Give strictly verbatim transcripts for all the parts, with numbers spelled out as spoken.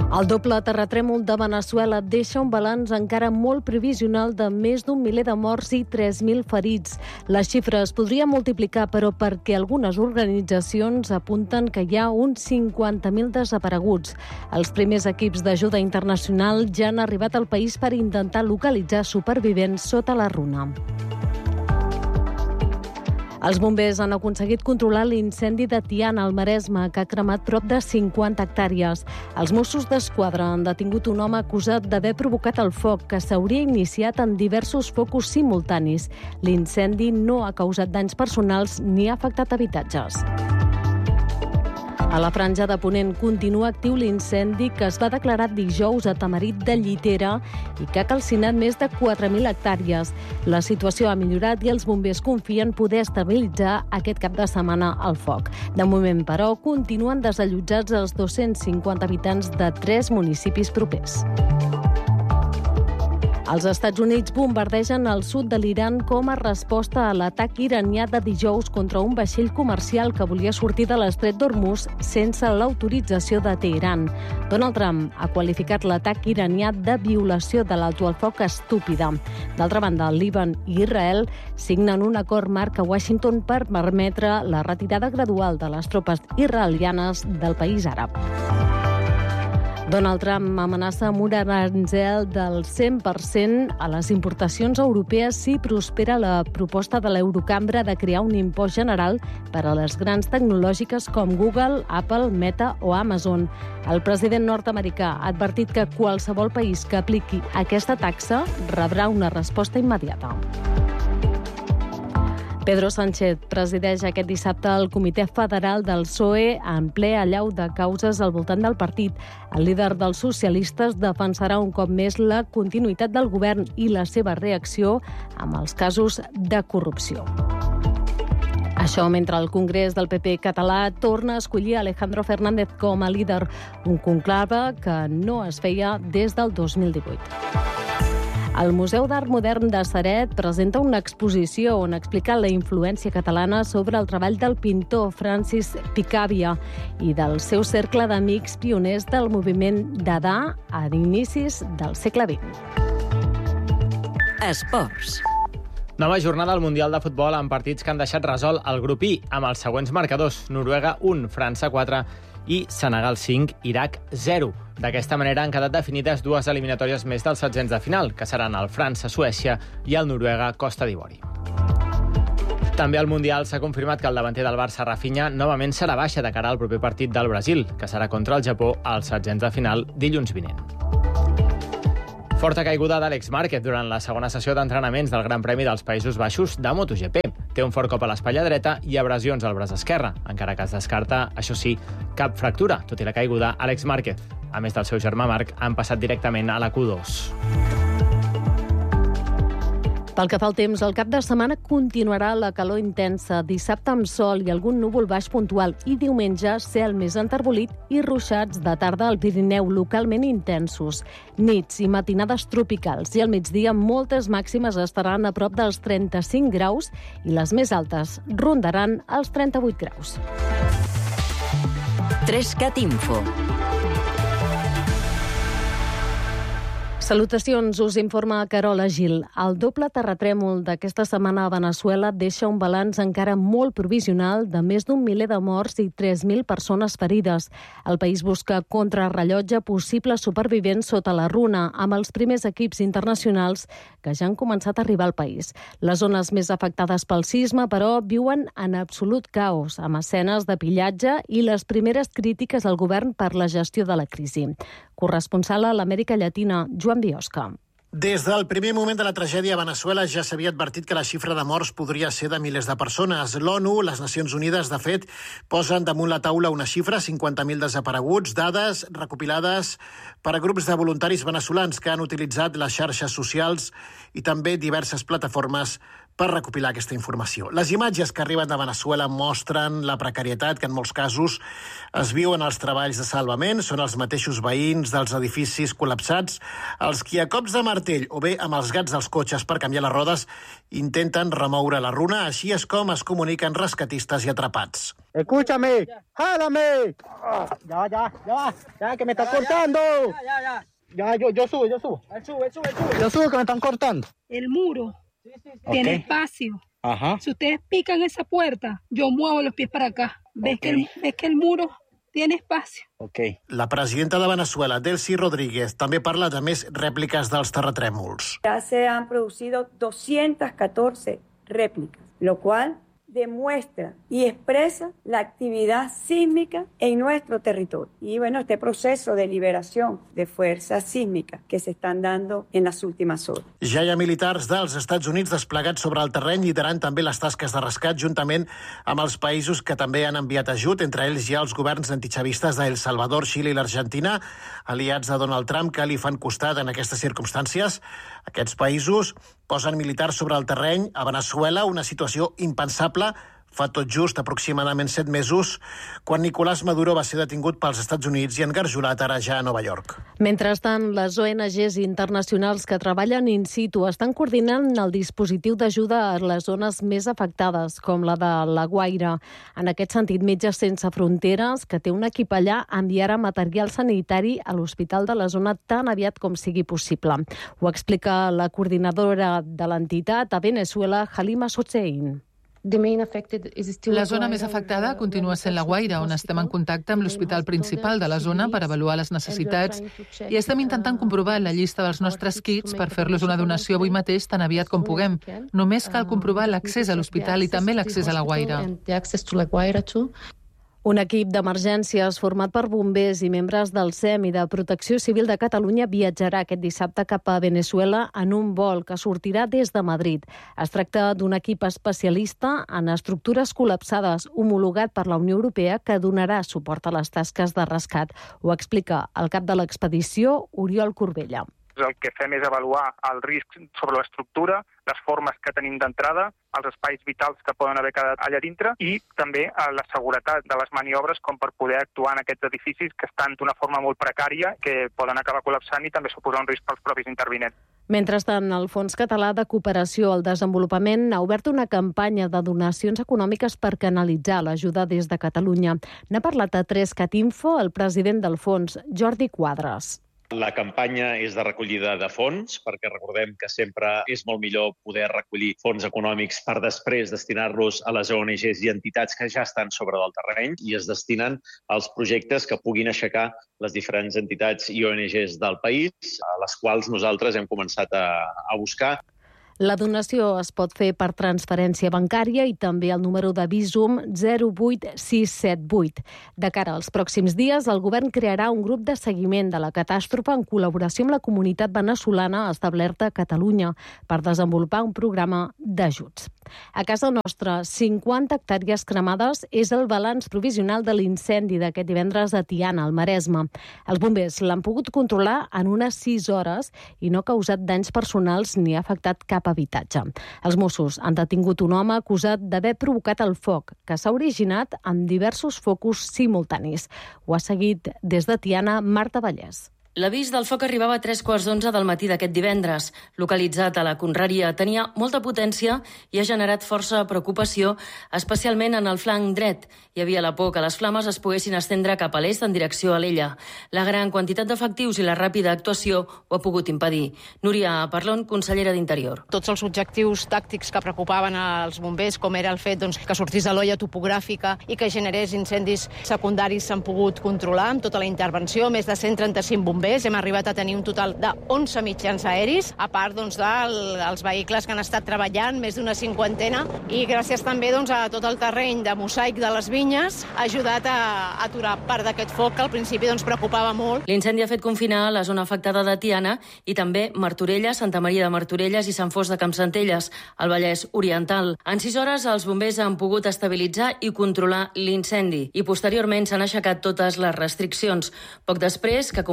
El doble terratrèmol de Veneçuela deixa un balanç encara molt previsional de més d'un miler de morts i tres mil ferits. La xifra es podria multiplicar, però perquè algunes organitzacions apunten que hi ha uns cinquanta mil desapareguts. Els primers equips d'ajuda internacional ja han arribat al país per intentar localitzar supervivents sota la runa. Els bombers han aconseguit controlar l'incendi de Tiana, al Maresme, que ha cremat prop de cinquanta hectàrees. Els Mossos d'Esquadra han detingut un home acusat d'haver provocat el foc, que s'hauria iniciat en diversos focus simultanis. L'incendi no ha causat danys personals ni ha afectat habitatges. A la Franja de Ponent continua actiu l'incendi que es va declarar dijous a Tamarit de Llitera i que ha calcinat més de quatre mil hectàrees. La situació ha millorat i els bombers confien poder estabilitzar aquest cap de setmana el foc. De moment, però, continuen desallotjats els dos-cents cinquanta habitants de tres municipis propers. Els Estats Units bombardegen el sud de l'Iran com a resposta a l'atac iranià de dijous contra un vaixell comercial que volia sortir de l'estret d'Hormuz sense l'autorització de Teheran. Donald Trump ha qualificat l'atac iranià de violació de l'alto el foc estúpida. D'altra banda, el Líban i Israel signen un acord marc a Washington per permetre la retirada gradual de les tropes israelianes del país àrab. Donald Trump amenaça amb un aranzel del cent per cent a les importacions europees si prospera la proposta de l'Eurocambra de crear un impost general per a les grans tecnològiques com Google, Apple, Meta o Amazon. El president nord-americà ha advertit que qualsevol país que apliqui aquesta taxa rebrà una resposta immediata. Pedro Sánchez presideix aquest dissabte el Comitè Federal del P S O E en ple allau de causes al voltant del partit. El líder dels socialistes defensarà un cop més la continuïtat del govern i la seva reacció amb els casos de corrupció. Això mentre el Congrés del P P català torna a escollir Alejandro Fernández com a líder, un conclave que no es feia des del dos mil divuit. El Museu d'Art Modern de Ceret presenta una exposició on explica la influència catalana sobre el treball del pintor Francis Picabia i del seu cercle d'amics pioners del moviment Dada a inicis del segle vint. Esports. Nova jornada al Mundial de Futbol amb partits que han deixat resolt el grup I amb els següents marcadors: Noruega un, França quatre i Senegal cinc, Iraq zero. D'aquesta manera han quedat definides dues eliminatòries més dels setzents de final, que seran el França-Suècia i el Noruega-Costa d'Ivori. També al Mundial s'ha confirmat que el davanter del Barça, Rafinha, novament serà baixa de cara al proper partit del Brasil, que serà contra el Japó als setzents de final dilluns vinent. Forta caiguda d'Àlex Márquez durant la segona sessió d'entrenaments del Gran Premi dels Països Baixos de MotoGP. Té un fort cop a l'espatlla dreta i abrasions al braç esquerre, encara que es descarta, això sí, cap fractura. Tot i la caiguda, Àlex Márquez, a més del seu germà Marc, han passat directament a la Q dos. Pel que fa al temps, el cap de setmana continuarà la calor intensa, dissabte amb sol i algun núvol baix puntual i diumenge cel més enterbolit i ruixats de tarda al Pirineu localment intensos. Nits i matinades tropicals i al migdia moltes màximes estaran a prop dels trenta-cinc graus i les més altes rondaran els trenta-vuit graus. Trescat Info. Salutacions, us informa Carola Gil. El doble terratrèmol d'aquesta setmana a Veneçuela deixa un balanç encara molt provisional de més d'un miler de morts i tres mil persones ferides. El país busca contrarrellotge possibles supervivents sota la runa, amb els primers equips internacionals que ja han començat a arribar al país. Les zones més afectades pel sisme, però, viuen en absolut caos, amb escenes de pillatge i les primeres crítiques al govern per la gestió de la crisi. Corresponsal a l'Amèrica Llatina, Joan Biosca. Des del primer moment de la tragèdia a Veneçuela ja s'havia advertit que la xifra de morts podria ser de milers de persones. L'ONU, les Nacions Unides, de fet, posen damunt la taula una xifra, cinquanta mil desapareguts, dades recopilades per a grups de voluntaris veneçolans que han utilitzat les xarxes socials i també diverses plataformes per recopilar aquesta informació. Les imatges que arriben de Veneçuela mostren la precarietat que en molts casos es viuen els treballs de salvament. Són els mateixos veïns dels edificis col·lapsats els qui a cops de martell o bé amb els gats dels cotxes per canviar les rodes intenten remoure la runa. Així és com es comuniquen rescatistes i atrapats. Escúchame, jálame. Ya, ya, ya, ya, que me está cortando. Ya, ya, ya. Ya, yo, yo subo, yo subo. Él sube, él sube, él sube. Yo subo, que me están cortando. El muro sí, sí, sí. tiene okay. espacio. Ajá. Si ustedes pican esa puerta, yo muevo los pies para acá. ¿Ves, okay. que, el, ves que el muro tiene espacio? Okay. La presidenta de Venezuela, Delcy Rodríguez, també parla de més rèpliques dels terratrèmols. Ya se han producido doscientas catorce réplicas, lo cual demuestra y expresa la actividad sísmica en nuestro territorio. Y bueno, este proceso de liberación de fuerzas sísmicas que se están dando en las últimas horas. Ja hi ha militars dels Estats Units desplegats sobre el terreny, liderant també les tasques de rescat, juntament amb els països que també han enviat ajut, entre ells hi ha els governs antichavistes d'El Salvador, Xile i l'Argentina, aliats de Donald Trump, que li fan costat en aquestes circumstàncies. Aquests països posen militars sobre el terreny. A Veneçuela, una situació impensable fa tot just aproximadament set mesos, quan Nicolás Maduro va ser detingut pels Estats Units i engarjolat ara ja a Nova York. Mentrestant, les O N Ges internacionals que treballen in situ estan coordinant el dispositiu d'ajuda a les zones més afectades, com la de La Guaira. En aquest sentit, Metges Sense Fronteres, que té un equip allà, enviarà material sanitari a l'hospital de la zona tan aviat com sigui possible. Ho explica la coordinadora de l'entitat a Venezuela, Halima Sotsein. La zona més afectada continua sent La Guaira, on estem en contacte amb l'hospital principal de la zona per avaluar les necessitats i estem intentant comprovar la llista dels nostres kits per fer-los una donació avui mateix tan aviat com puguem. Només cal comprovar l'accés a l'hospital i també l'accés a La Guaira. Un equip d'emergències format per bombers i membres del S E M i de Protecció Civil de Catalunya viatjarà aquest dissabte cap a Veneçuela en un vol que sortirà des de Madrid. Es tracta d'un equip especialista en estructures col·lapsades homologat per la Unió Europea que donarà suport a les tasques de rescat. Ho explica el cap de l'expedició, Oriol Corbella. El que fem és avaluar el risc sobre l'estructura, les formes que tenim d'entrada, els espais vitals que poden haver quedat allà dintre i també la seguretat de les maniobres com per poder actuar en aquests edificis que estan d'una forma molt precària, que poden acabar col·lapsant i també suposar un risc pels propis intervinents. Mentrestant, el Fons Català de Cooperació al Desenvolupament ha obert una campanya de donacions econòmiques per canalitzar l'ajuda des de Catalunya. N'ha parlat a tres cat info el president del fons, Jordi Quadras. La campanya és de recollida de fons, perquè recordem que sempre és molt millor poder recollir fons econòmics per després destinar-los a les O N Ges i entitats que ja estan sobre del terreny i es destinen als projectes que puguin aixecar les diferents entitats i O N Ges del país, a les quals nosaltres hem començat a, a buscar. La donació es pot fer per transferència bancària i també al número de Visum zero vuit sis set vuit. De cara als pròxims dies, el govern crearà un grup de seguiment de la catàstrofe en col·laboració amb la comunitat veneçolana establerta a Catalunya per desenvolupar un programa d'ajuts. A casa nostra, cinquanta hectàrees cremades és el balanç provisional de l'incendi d'aquest divendres a Tiana, al Maresme. Els bombers l'han pogut controlar en unes sis hores i no ha causat danys personals ni ha afectat cap habitatge. Els Mossos han detingut un home acusat d'haver provocat el foc, que s'ha originat amb diversos focus simultanis. Ho ha seguit des de Tiana, Marta Vallès. L'avís del foc arribava a tres quarts d'onze del matí d'aquest divendres. Localitzat a la Conreria, tenia molta potència i ha generat força preocupació, especialment en el flanc dret. Hi havia la por que les flames es poguessin estendre cap a l'est en direcció a l'Ella. La gran quantitat d'efectius i la ràpida actuació ho ha pogut impedir. Núria Parlon, consellera d'Interior. Tots els objectius tàctics que preocupaven als bombers, com era el fet doncs, que sortís de l'olla topogràfica i que generés incendis secundaris, s'han pogut controlar amb tota la intervenció. Més de cent trenta-cinc bombers. Hem arribat a tenir un total de onze mitjans aeris, a part doncs, dels vehicles que han estat treballant, més d'una cinquantena, i gràcies també doncs, a tot el terreny de mosaic de les vinyes ha ajudat a aturar part d'aquest foc que al principi doncs, preocupava molt. L'incendi ha fet confinar la zona afectada de Tiana i també Martorelles, Santa Maria de Martorelles i Sant Fost de Campsentelles, al Vallès Oriental. En sis hores els bombers han pogut estabilitzar i controlar l'incendi i posteriorment s'han aixecat totes les restriccions. Poc després que comencés el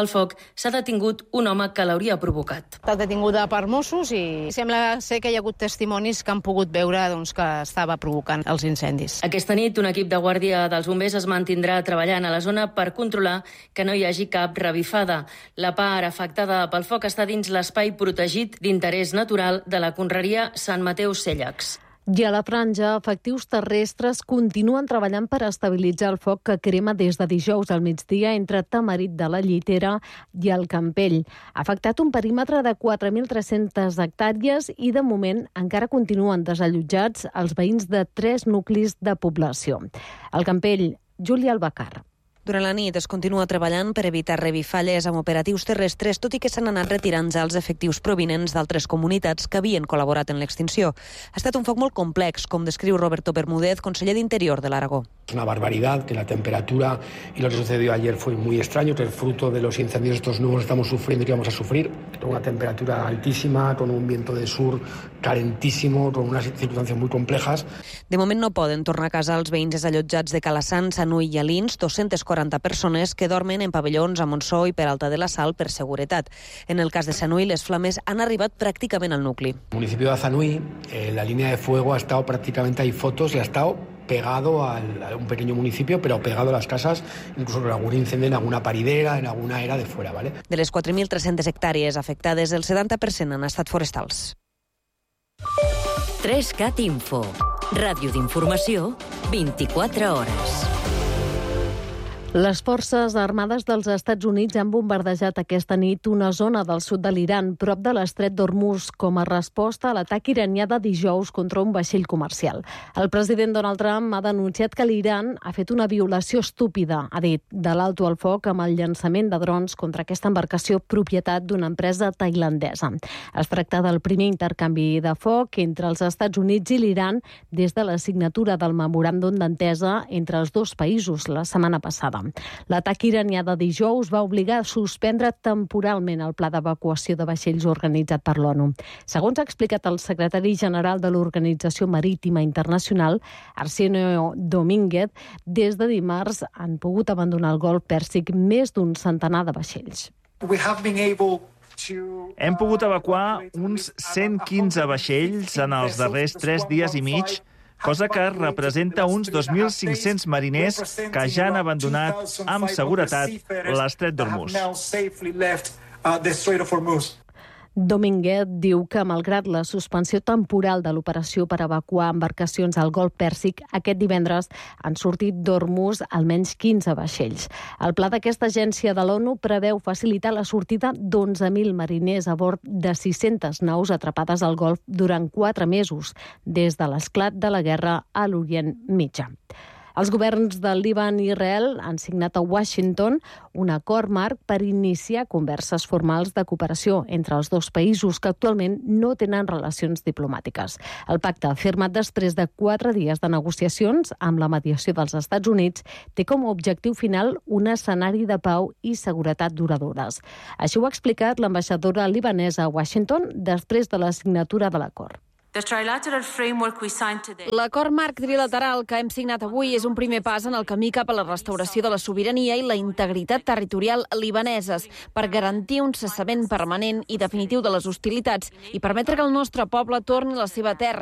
el foc, s'ha detingut un home que l'hauria provocat. Està detinguda per Mossos i sembla ser que hi ha hagut testimonis que han pogut veure doncs, que estava provocant els incendis. Aquesta nit, un equip de guàrdia dels bombers es mantindrà treballant a la zona per controlar que no hi hagi cap revifada. La part afectada pel foc està dins l'espai protegit d'interès natural de la conreria Sant Mateu Cèllex. I a la franja, efectius terrestres continuen treballant per estabilitzar el foc que crema des de dijous al migdia entre Tamarit de la Llitera i el Campell. Ha afectat un perímetre de quatre mil tres-centes hectàrees i, de moment, encara continuen desallotjats els veïns de tres nuclis de població. Al Campell, Júlia Albacar. Durant la nit es continua treballant per evitar revifalles amb operatius terrestres, tot i que s'han anat retirant ja els efectius provinents d'altres comunitats que havien col·laborat en l'extinció. Ha estat un foc molt complex, com descriu Roberto Bermúdez, conseller d'Interior de l'Aragó. Es una barbaridad que la temperatura y lo que sucedió ayer fue muy extraño, que el fruto de los incendios estos nuevos estamos sufriendo y que vamos a sufrir, con una temperatura altísima, con un viento de sur calentísimo, con unas circunstancias muy complejas. De moment no poden tornar a casa els veïns desallotjats de Calassant, Sanui i Alins, dos-centes quaranta persones que dormen en pavellons a Montsó i Peralta de la Sal per seguretat. En el cas de Sanui, les flames han arribat pràcticament al nucli. El municipio de Sanui, eh, la línea de fuego ha estado prácticamente, hay fotos, y ha estado pegado al, a un pequeño municipio, pero pegado a las casas, incluso con algún incendio en alguna paridera, en alguna era de fuera, ¿vale? De les quatre mil tres-centes hectàrees afectades, el setanta per cent han estat forestals. tres cat Info. Ràdio d'informació, vint-i-quatre hores. Les forces armades dels Estats Units han bombardejat aquesta nit una zona del sud de l'Iran, prop de l'estret d'Hormuz, com a resposta a l'atac iranià de dijous contra un vaixell comercial. El president Donald Trump ha denunciat que l'Iran ha fet una violació estúpida, ha dit, de l'alto al foc amb el llançament de drons contra aquesta embarcació propietat d'una empresa tailandesa. Es tracta del primer intercanvi de foc entre els Estats Units i l'Iran des de la signatura del memoràndum d'entesa entre els dos països la setmana passada. L'atac iranià de dijous va obligar a suspendre temporalment el pla d'evacuació de vaixells organitzat per l'ONU. Segons ha explicat el secretari general de l'Organització Marítima Internacional, Arsenio Domínguez, des de dimarts han pogut abandonar el Golf Pèrsic més d'un centenar de vaixells. Hem pogut evacuar uns cent quinze vaixells en els darrers tres dies i mig, cosa que representa uns dos mil cinc-cents mariners que ja han abandonat amb seguretat l'estret d'Hormuz. Domínguez diu que, malgrat la suspensió temporal de l'operació per evacuar embarcacions al Golf Pèrsic, aquest divendres han sortit d'Hormuz almenys quinze vaixells. El pla d'aquesta agència de l'ONU preveu facilitar la sortida d'onze mil mariners a bord de sis-centes naus atrapades al Golf durant quatre mesos, des de l'esclat de la guerra a l'Orient Mitjà. Els governs del Líban i Israel han signat a Washington un acord marc per iniciar converses formals de cooperació entre els dos països que actualment no tenen relacions diplomàtiques. El pacte, firmat després de quatre dies de negociacions amb la mediació dels Estats Units, té com a objectiu final un escenari de pau i seguretat duradores. Així ho ha explicat l'ambaixadora libanesa a Washington després de la signatura de l'acord. L'acord marc trilateral que hem signat avui és un primer pas en el camí cap a la restauració de la sobirania i la integritat territorial libaneses per garantir un cessament permanent i definitiu de les hostilitats i permetre que el nostre poble torni a la seva terra